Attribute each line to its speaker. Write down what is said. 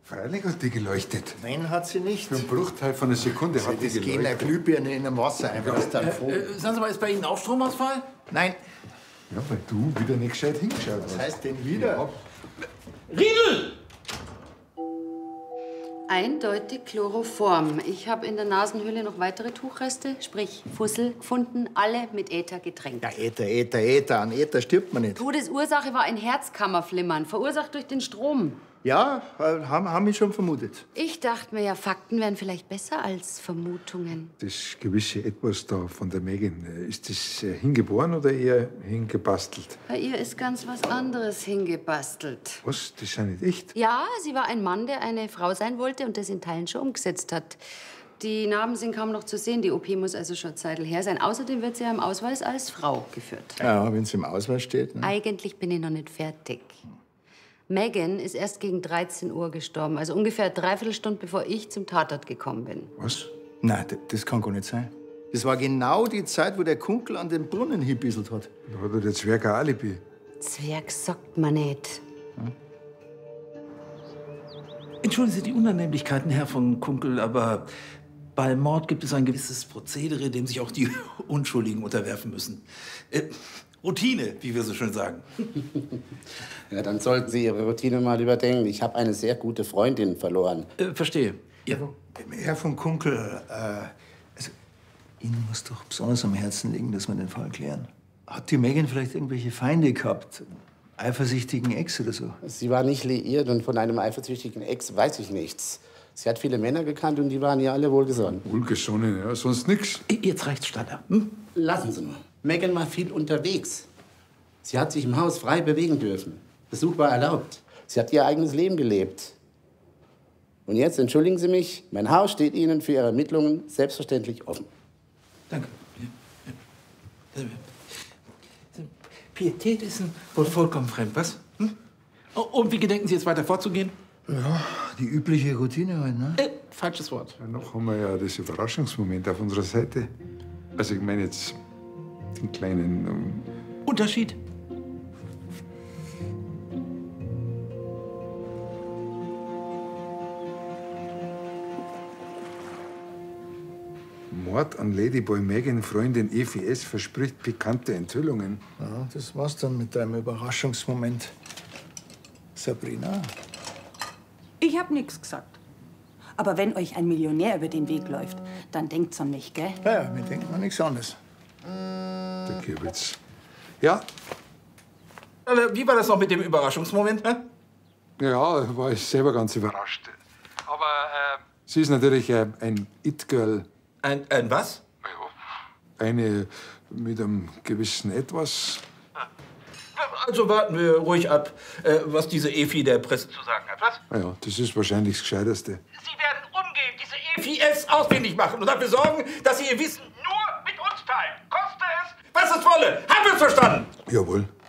Speaker 1: Freilich hat die geleuchtet.
Speaker 2: Nein, hat sie nicht.
Speaker 1: Für einen Bruchteil von einer Sekunde hat die
Speaker 2: Das geht
Speaker 1: geleuchtet.
Speaker 2: eine Glühbirne in einem Wasser einfach.
Speaker 3: Sagen Sie mal, ist bei Ihnen auch Stromausfall?
Speaker 2: Nein.
Speaker 1: Ja, weil du wieder nicht gescheit hingeschaut hast.
Speaker 2: Was heißt denn wieder?
Speaker 1: Ja.
Speaker 3: Riedel!
Speaker 4: Eindeutig Chloroform. Ich habe in der Nasenhöhle noch weitere Tuchreste, sprich Fussel, gefunden, alle mit Äther getränkt.
Speaker 2: Ja, Äther. An Äther stirbt man nicht.
Speaker 4: Todesursache war ein Herzkammerflimmern, verursacht durch den Strom.
Speaker 2: Ja, haben wir schon vermutet.
Speaker 4: Ich dachte mir ja, Fakten wären vielleicht besser als Vermutungen.
Speaker 1: Das gewisse Etwas da von der Megan, ist das hingeboren oder eher hingebastelt?
Speaker 4: Bei ihr ist ganz was anderes hingebastelt.
Speaker 1: Was? Das ist ja nicht echt?
Speaker 4: Ja, sie war ein Mann, der eine Frau sein wollte und das in Teilen schon umgesetzt hat. Die Narben sind kaum noch zu sehen, die OP muss also schon eine Zeit her sein. Außerdem wird sie ja im Ausweis als Frau geführt.
Speaker 2: Ja, wenn es im Ausweis steht. Ne?
Speaker 4: Eigentlich bin ich noch nicht fertig. Megan ist erst gegen 13 Uhr gestorben, also ungefähr 3/4 Stunde, bevor ich zum Tatort gekommen bin.
Speaker 1: Was?
Speaker 2: Nein, das kann gar nicht sein. Das war genau die Zeit, wo der Kunkel an den Brunnen hinbisselt hat.
Speaker 1: Da hat doch der Zwerg ein Alibi.
Speaker 4: Zwerg sagt man nicht.
Speaker 3: Entschuldigen Sie die Unannehmlichkeiten, Herr von Kunkel, aber beim Mord gibt es ein gewisses Prozedere, dem sich auch die Unschuldigen unterwerfen müssen. Routine, wie wir so schön sagen.
Speaker 5: Ja, dann sollten Sie Ihre Routine mal überdenken. Ich habe eine sehr gute Freundin verloren.
Speaker 3: Verstehe. Ja.
Speaker 2: Herr von Kunkel, also, Ihnen muss doch besonders am Herzen liegen, dass wir den Fall klären. Hat die Megan vielleicht irgendwelche Feinde gehabt? Eifersüchtigen Ex oder so?
Speaker 5: Sie war nicht liiert und von einem eifersüchtigen Ex weiß ich nichts. Sie hat viele Männer gekannt und die waren ihr alle wohlgesonnen.
Speaker 1: Wohlgesonnen, ja, sonst nix.
Speaker 3: Jetzt reicht's, Stadler. Hm?
Speaker 5: Lassen Sie mal. Megan war viel unterwegs. Sie hat sich im Haus frei bewegen dürfen. Besuch war erlaubt. Sie hat ihr eigenes Leben gelebt. Und jetzt, entschuldigen Sie mich, mein Haus steht Ihnen für Ihre Ermittlungen selbstverständlich offen.
Speaker 3: Danke. Ja. Pietät ist Ihnen wohl vollkommen fremd, was? Hm? Und wie gedenken Sie jetzt weiter vorzugehen?
Speaker 2: Ja, die übliche Routine halt, ne?
Speaker 3: Falsches Wort.
Speaker 1: Ja, noch haben wir ja das Überraschungsmoment auf unserer Seite. Also ich meine jetzt den kleinen...
Speaker 3: Unterschied?
Speaker 1: Mord an Ladyboy Megan, Freundin Evi S. verspricht pikante Enthüllungen.
Speaker 2: Ja, das war's dann mit deinem Überraschungsmoment. Sabrina?
Speaker 6: Ich hab nichts gesagt. Aber wenn euch ein Millionär über den Weg läuft, dann denkt's an mich, gell?
Speaker 2: Ja, wir denken an nichts anderes.
Speaker 1: Der Kürbitz. Ja,
Speaker 3: Wie war das noch mit dem Überraschungsmoment? Hä?
Speaker 1: ja, war ich selber ganz überrascht. Aber sie ist natürlich ein It-Girl.
Speaker 3: Ein was?
Speaker 1: Eine mit einem gewissen Etwas.
Speaker 3: Also warten wir ruhig ab, was diese Efi der Presse zu sagen hat, was?
Speaker 1: Ja, das ist wahrscheinlich das Gescheiteste.
Speaker 3: Sie werden umgehend diese Efi S ausfindig machen und dafür sorgen, dass Sie Ihr Wissen nur mit uns teilen. Koste es, was es wolle. Haben wir es verstanden?
Speaker 1: Jawohl.